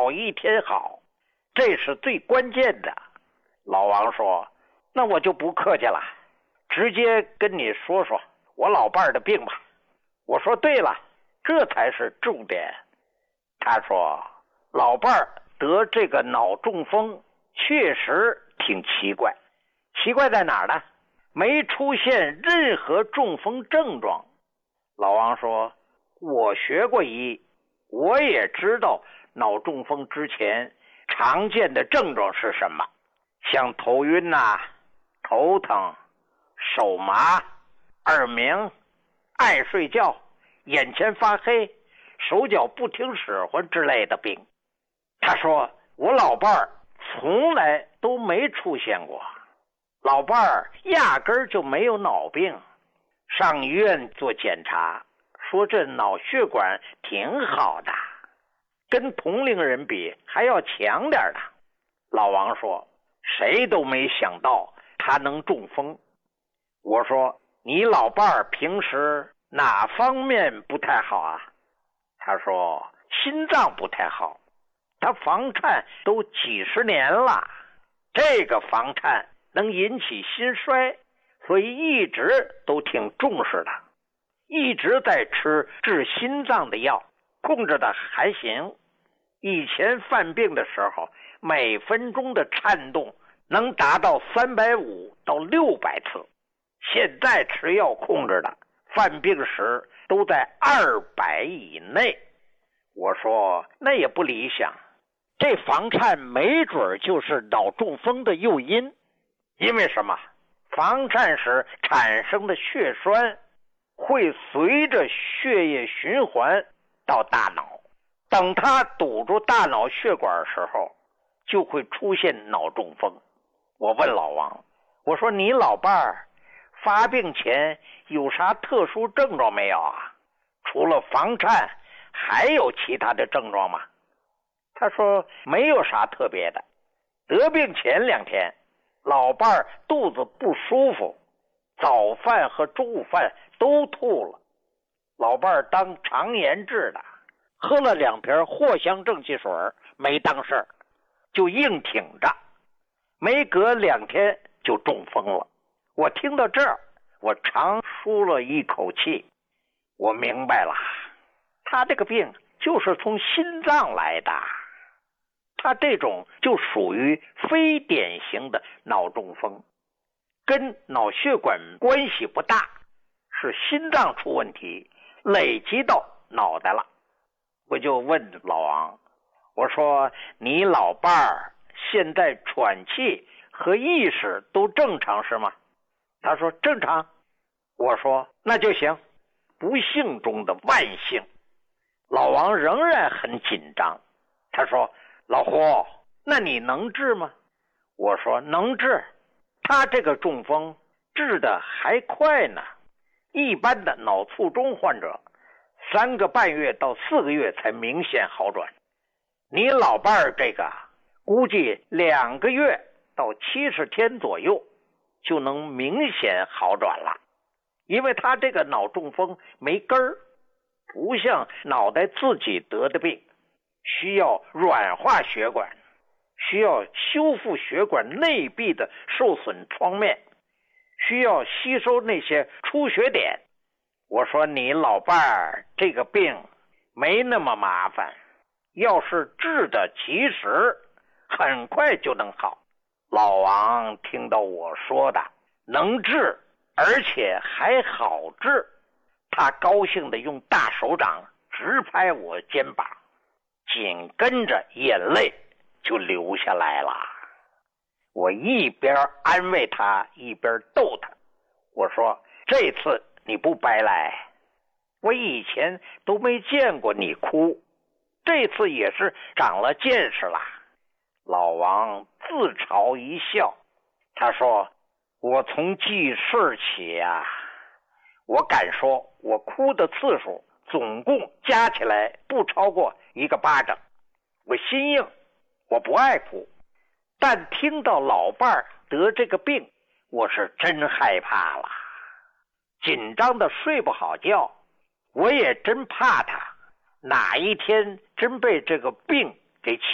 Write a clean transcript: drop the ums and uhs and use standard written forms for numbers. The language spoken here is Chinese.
好一天好，这是最关键的。老王说，那我就不客气了，直接跟你说说我老伴儿的病吧。我说对了，这才是重点。他说，老伴儿得这个脑中风确实挺奇怪，奇怪在哪儿呢？没出现任何中风症状。老王说，我学过医，我也知道脑中风之前常见的症状是什么，像头晕呐、头疼、手麻、耳鸣、爱睡觉、眼前发黑、手脚不听使唤之类的病。他说，我老伴儿从来都没出现过，老伴儿压根儿就没有脑病。上医院做检查，说这脑血管挺好的，跟同龄人比还要强点的。老王说，谁都没想到他能中风。我说，你老伴儿平时哪方面不太好啊？他说，心脏不太好，他房颤都几十年了，这个房颤能引起心衰，所以一直都挺重视的，一直在吃治心脏的药，控制的还行。以前犯病的时候，每分钟的颤动能达到350到600次，现在吃药控制的，犯病时都在200以内。我说，那也不理想，这房颤没准就是脑中风的诱因。因为什么？房颤时产生的血栓会随着血液循环到大脑，等它堵住大脑血管的时候，就会出现脑中风。我问老王，我说，你老伴儿发病前有啥特殊症状没有啊？除了房颤还有其他的症状吗？他说，没有啥特别的。得病前2天，老伴儿肚子不舒服，早饭和中午饭都吐了。老伴儿当肠炎治的，喝了2瓶藿香正气水，没当事儿，就硬挺着。没隔2天就中风了。我听到这儿，我长舒了一口气。我明白了，他这个病就是从心脏来的。他这种就属于非典型的脑中风，跟脑血管关系不大，是心脏出问题，累积到脑袋了。我就问老王，我说，你老伴儿现在喘气和意识都正常是吗？他说正常。我说那就行，不幸中的万幸。老王仍然很紧张，他说，老胡，那你能治吗？我说能治，他这个中风治得还快呢。一般的脑卒中患者3个半月到4个月才明显好转，你老伴儿这个估计2个月到70天左右就能明显好转了。因为他这个脑中风没根儿，不像脑袋自己得的病，需要软化血管，需要修复血管内壁的受损创面，需要吸收那些出血点。我说，你老伴儿这个病没那么麻烦，要是治得及时，很快就能好。老王听到我说的能治，而且还好治，他高兴地用大手掌直拍我肩膀，紧跟着眼泪就流下来了。我一边安慰他，一边逗他。我说，这次你不白来，我以前都没见过你哭，这次也是长了见识了。老王自嘲一笑，他说，我从记事起啊，我敢说我哭的次数总共加起来不超过1个巴掌。我心硬，我不爱哭，但听到老伴儿得这个病，我是真害怕了，紧张的睡不好觉。我也真怕他哪一天真被这个病给